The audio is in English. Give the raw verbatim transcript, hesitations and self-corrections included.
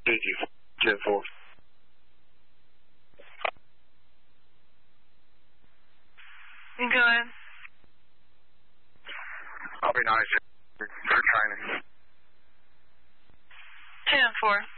Easy, ten four. You go ahead. I'll be nice for training. ten four.